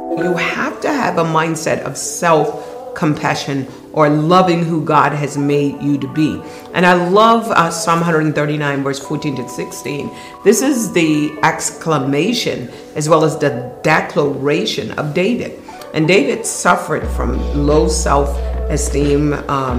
You have to have a mindset of self-compassion or loving who God has made you to be. And I love Psalm 139, verse 14 to 16. This is the exclamation as well as the declaration of David. And David suffered from low self-esteem,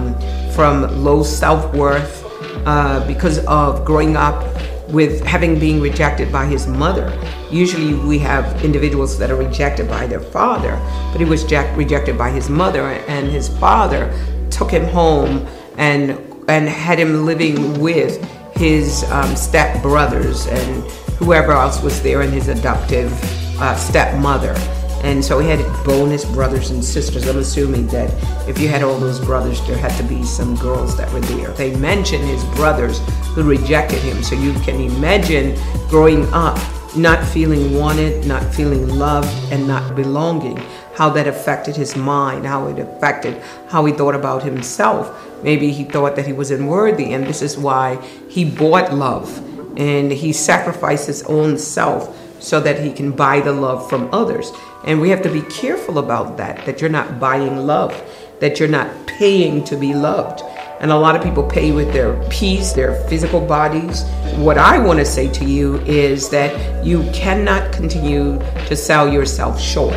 from low self-worth, because of growing up with having been rejected by his mother. Usually we have individuals that are rejected by their father, but he was rejected by his mother, and his father took him home and had him living with his step brothers and whoever else was there, and his adoptive stepmother. And so he had bonus brothers and sisters. I'm assuming that if you had all those brothers, there had to be some girls that were there. They mentioned his brothers who rejected him. So you can imagine growing up, not feeling wanted, not feeling loved, and not belonging, how that affected his mind, how it affected how he thought about himself. Maybe he thought that he was unworthy, and this is why he bought love, and he sacrificed his own self so that he can buy the love from others. And we have to be careful about that you're not buying love, that you're not paying to be loved. And a lot of people pay with their peace, their physical bodies. What I want to say to you is that you cannot continue to sell yourself short.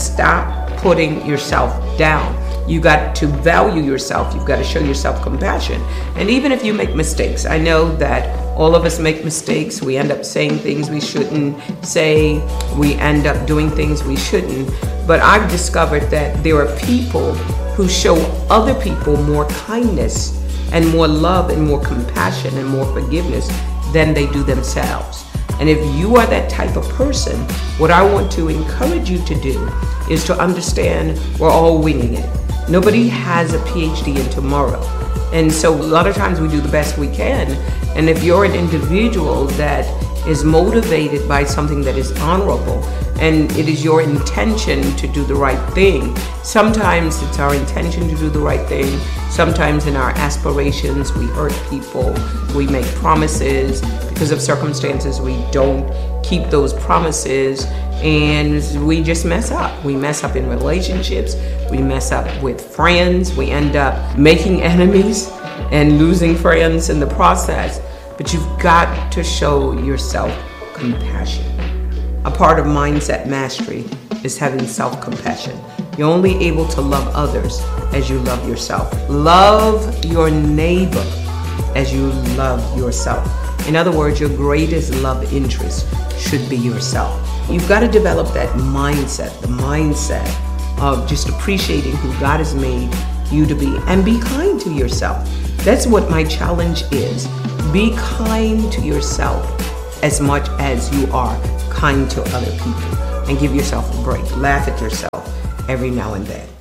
Stop putting yourself down. You got to value yourself. You've got to show yourself compassion. And even if you make mistakes, I know that all of us make mistakes. We end up saying things we shouldn't say. We end up doing things we shouldn't. But I've discovered that there are people who show other people more kindness and more love and more compassion and more forgiveness than they do themselves. And if you are that type of person, what I want to encourage you to do is to understand we're all winging it. Nobody has a PhD in tomorrow. And so a lot of times we do the best we can. And if you're an individual that is motivated by something that is honorable, and it is your intention to do the right thing, sometimes it's our intention to do the right thing. Sometimes in our aspirations, we hurt people, we make promises. Because of circumstances, we don't keep those promises, and we just mess up. We mess up in relationships, we mess up with friends, we end up making enemies and losing friends in the process. But you've got to show yourself compassion. A part of mindset mastery is having self-compassion. You're only able to love others as you love yourself. Love your neighbor as you love yourself. In other words, your greatest love interest should be yourself. You've got to develop that mindset, the mindset of just appreciating who God has made you to be, and be kind to yourself. That's what my challenge is. Be kind to yourself as much as you are kind to other people, and give yourself a break. Laugh at yourself every now and then.